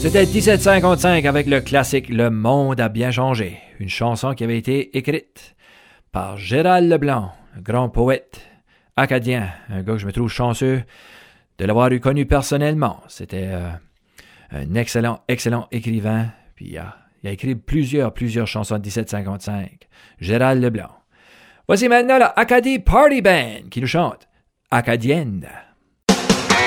C'était 1755 avec le classique Le Monde a bien changé, une chanson qui avait été écrite par Gérald Leblanc, un grand poète acadien, un gars que je me trouve chanceux de l'avoir eu connu personnellement. C'était un excellent écrivain, puis il a écrit plusieurs chansons de 1755. Gérald Leblanc. Voici maintenant la Acadie Party Band qui nous chante Acadienne.